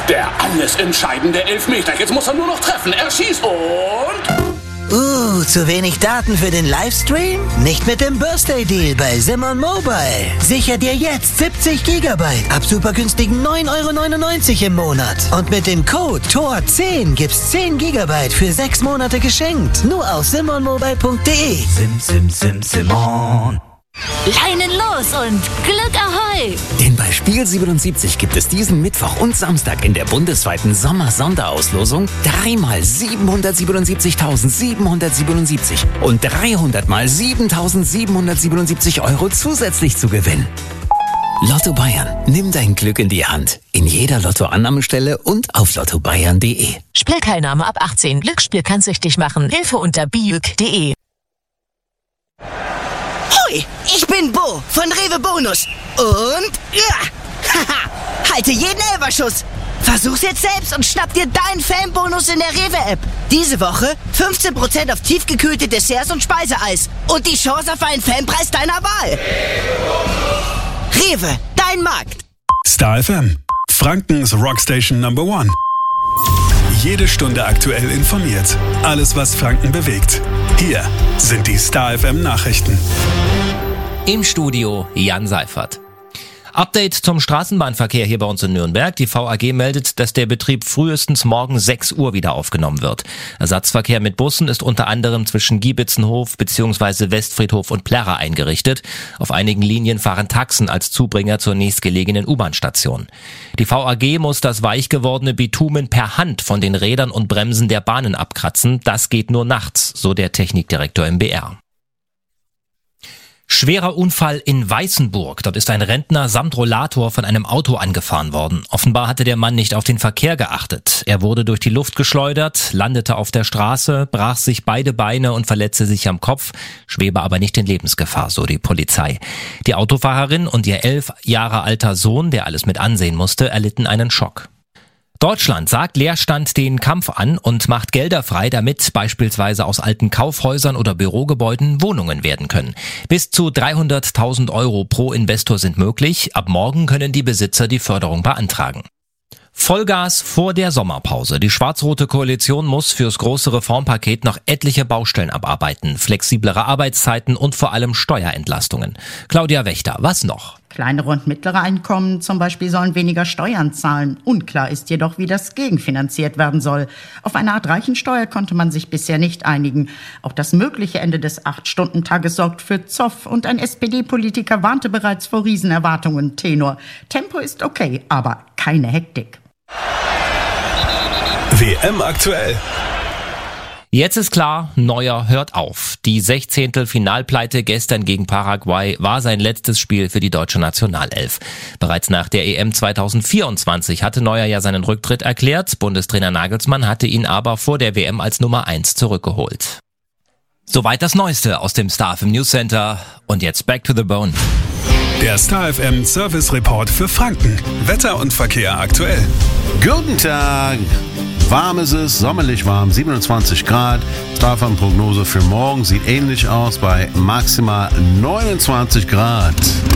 Der alles entscheidende Elfmeter. Jetzt muss er nur noch treffen. Er schießt und... zu wenig Daten für den Livestream? Nicht mit dem Birthday Deal bei Simon Mobile. Sicher dir jetzt 70 GB ab super günstigen 9,99 € im Monat. Und mit dem Code TOR10 gibt's 10 GB für 6 Monate geschenkt. Nur auf simonmobile.de. Simon. Leinen los und Glück Ahoi! Denn bei Spiel 77 gibt es diesen Mittwoch und Samstag in der bundesweiten Sommer-Sonderauslosung 3 mal 777.777 und 300 mal 7.777 € zusätzlich zu gewinnen. Lotto Bayern, nimm dein Glück in die Hand. In jeder Lottoannahmestelle und auf lottobayern.de. Spielteilnahme ab 18. Glücksspiel kann süchtig machen. Hilfe unter biüg.de. Hoi, ich bin Bo von Rewe Bonus. Und halte jeden Elferschuss. Versuch's jetzt selbst und schnapp dir deinen Fanbonus in der Rewe-App. Diese Woche 15% auf tiefgekühlte Desserts und Speiseeis. Und die Chance auf einen Fanpreis deiner Wahl. Rewe, dein Markt. Star FM, Frankens Rockstation Number 1. Jede Stunde aktuell informiert. Alles, was Franken bewegt. Hier sind die Star FM Nachrichten. Im Studio Jan Seifert. Update zum Straßenbahnverkehr hier bei uns in Nürnberg. Die VAG meldet, dass der Betrieb frühestens morgen 6 Uhr wieder aufgenommen wird. Ersatzverkehr mit Bussen ist unter anderem zwischen Giebitzenhof bzw. Westfriedhof und Plärrer eingerichtet. Auf einigen Linien fahren Taxen als Zubringer zur nächstgelegenen U-Bahn-Station. Die VAG muss das weich gewordene Bitumen per Hand von den Rädern und Bremsen der Bahnen abkratzen. Das geht nur nachts, so der Technikdirektor im BR. Schwerer Unfall in Weißenburg. Dort ist ein Rentner samt Rollator von einem Auto angefahren worden. Offenbar hatte der Mann nicht auf den Verkehr geachtet. Er wurde durch die Luft geschleudert, landete auf der Straße, brach sich beide Beine und verletzte sich am Kopf, schwebe aber nicht in Lebensgefahr, so die Polizei. Die Autofahrerin und ihr 11 Jahre alter Sohn, der alles mit ansehen musste, erlitten einen Schock. Deutschland sagt Leerstand den Kampf an und macht Gelder frei, damit beispielsweise aus alten Kaufhäusern oder Bürogebäuden Wohnungen werden können. Bis zu 300.000 € pro Investor sind möglich. Ab morgen können die Besitzer die Förderung beantragen. Vollgas vor der Sommerpause. Die schwarz-rote Koalition muss fürs große Reformpaket noch etliche Baustellen abarbeiten. Flexiblere Arbeitszeiten und vor allem Steuerentlastungen. Claudia Wächter, was noch? Kleinere und mittlere Einkommen zum Beispiel sollen weniger Steuern zahlen. Unklar ist jedoch, wie das gegenfinanziert werden soll. Auf eine Art Reichensteuer konnte man sich bisher nicht einigen. Auch das mögliche Ende des 8-Stunden-Tages sorgt für Zoff und ein SPD-Politiker warnte bereits vor Riesenerwartungen. Tenor: Tempo ist okay, aber keine Hektik. WM aktuell. Jetzt ist klar, Neuer hört auf. Die 16. Finalpleite gestern gegen Paraguay war sein letztes Spiel für die deutsche Nationalelf. Bereits nach der EM 2024 hatte Neuer ja seinen Rücktritt erklärt. Bundestrainer Nagelsmann hatte ihn aber vor der WM als Nummer 1 zurückgeholt. Soweit das Neueste aus dem Star FM News Center. Und jetzt back to the bone. Der Star FM Service Report für Franken. Wetter und Verkehr aktuell. Guten Tag. Warm ist es, sommerlich warm, 27 Grad. Star FM Prognose für morgen sieht ähnlich aus bei maximal 29 Grad.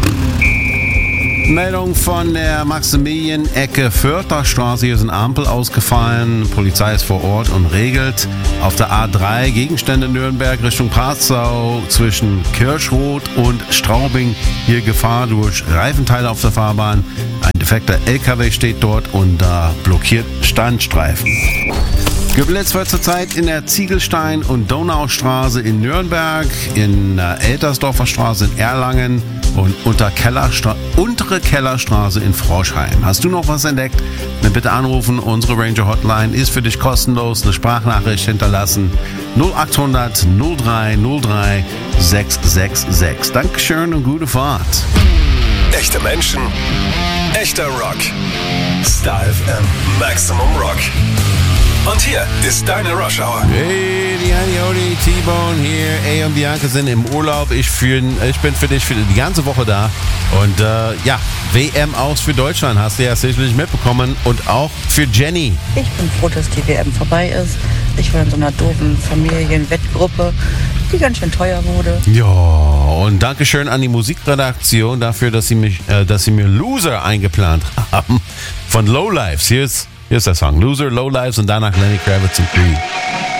Meldung von der Maximilien-Ecke Fürther Straße. Hier sind Ampel ausgefallen. Polizei ist vor Ort und regelt. Auf der A3 Gegenstände Nürnberg Richtung Parzau zwischen Kirschroth und Straubing. Hier Gefahr durch Reifenteile auf der Fahrbahn. Ein defekter LKW steht dort und da blockiert Standstreifen. Geblitzt wird zurzeit in der Ziegelstein- und Donaustraße in Nürnberg, in der Eltersdorfer Straße in Erlangen und untere Kellerstraße in Froschheim. Hast du noch was entdeckt? Dann bitte anrufen. Unsere Ranger Hotline ist für dich kostenlos. Eine Sprachnachricht hinterlassen. 0800 03 03 666. Dankeschön und gute Fahrt. Echte Menschen, echter Rock. Star FM Maximum Rock. Und hier ist deine Rush Hour. Hey, die Odi, T-Bone hier. Ey und Bianca sind im Urlaub. Ich bin für dich für die ganze Woche da. Und WM aus für Deutschland hast du ja sicherlich mitbekommen. Und auch für Jenny. Ich bin froh, dass die WM vorbei ist. Ich war in so einer doofen Familienwettgruppe, die ganz schön teuer wurde. Ja, und Dankeschön an die Musikredaktion dafür, dass sie mir Loser eingeplant haben von Lowlifes. Hier ist Hier ist der Song Loser, Lowlives und danach Lenny Kravitz und Creed.